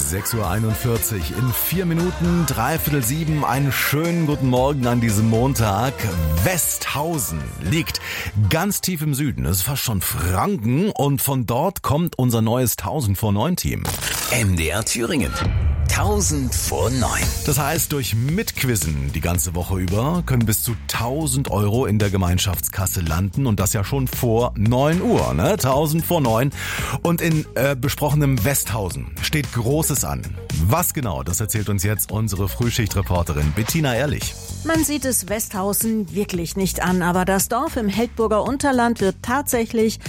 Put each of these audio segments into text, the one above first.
6:41 Uhr. In 4 Minuten, 6:45. Einen schönen guten Morgen an diesem Montag. Westhausen liegt ganz tief im Süden. Das ist fast schon Franken. Und von dort kommt unser neues 1000 vor 9 Team. MDR Thüringen. 1000 vor 9. Das heißt, durch Mitquizzen die ganze Woche über können bis zu 1000 Euro in der Gemeinschaftskasse landen und das ja schon vor 9 Uhr, ne? 1000 vor 9. Und in besprochenem Westhausen steht Großes an. Was genau, das erzählt uns jetzt unsere Frühschichtreporterin Bettina Ehrlich. Man sieht es Westhausen wirklich nicht an, aber das Dorf im Heldburger Unterland wird tatsächlich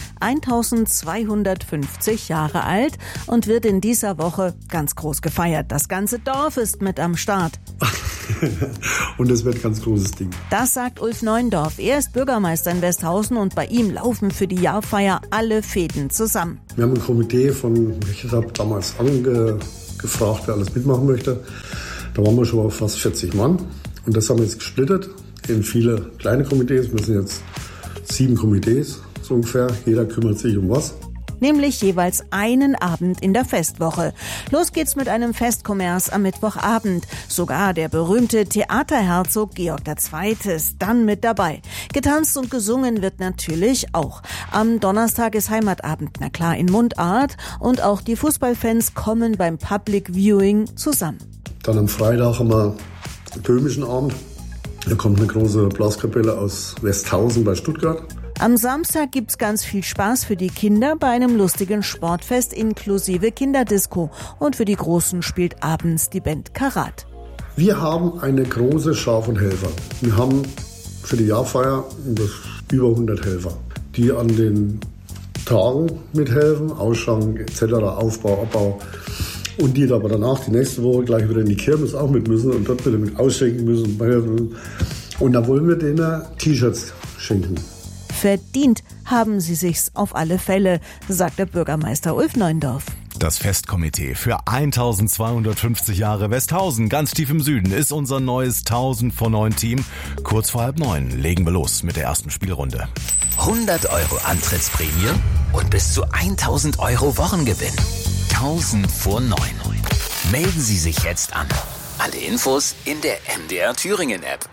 1250 Jahre alt und wird in dieser Woche ganz groß gefeiert. Das ganze Dorf ist mit am Start. Und es wird ein ganz großes Ding. Das sagt Ulf Neuendorf. Er ist Bürgermeister in Westhausen und bei ihm laufen für die Jahrfeier alle Fäden zusammen. Wir haben ein Komitee ich habe damals angefragt, wer alles mitmachen möchte. Da waren wir schon auf fast 40 Mann. Und das haben wir jetzt gesplittet in viele kleine Komitees. Wir sind jetzt 7 Komitees so ungefähr. Jeder kümmert sich um was. Nämlich jeweils einen Abend in der Festwoche. Los geht's mit einem Festkommers am Mittwochabend. Sogar der berühmte Theaterherzog Georg II. Ist dann mit dabei. Getanzt und gesungen wird natürlich auch. Am Donnerstag ist Heimatabend, na klar in Mundart. Und auch die Fußballfans kommen beim Public Viewing zusammen. Dann am Freitag haben wir einen böhmischen Abend. Da kommt eine große Blaskapelle aus Westhausen bei Stuttgart. Am Samstag gibt's ganz viel Spaß für die Kinder bei einem lustigen Sportfest inklusive Kinderdisco. Und für die Großen spielt abends die Band Karat. Wir haben eine große Schar von Helfern. Wir haben für die Jahrfeier über 100 Helfer, die an den Tagen mithelfen, Ausschank etc., Aufbau, Abbau. Und die aber danach die nächste Woche gleich wieder in die Kirmes auch mit müssen und dort wieder mit ausschenken müssen. Und da wollen wir denen T-Shirts schenken. Verdient haben sie sich's auf alle Fälle, sagt der Bürgermeister Ulf Neuendorf. Das Festkomitee für 1250 Jahre Westhausen, ganz tief im Süden, ist unser neues 1000 vor 9 Team. Kurz vor 8:30 legen wir los mit der ersten Spielrunde. 100 Euro Antrittsprämie und bis zu 1000 Euro Wochengewinn. 1000 vor 9. Melden Sie sich jetzt an. Alle Infos in der MDR Thüringen App.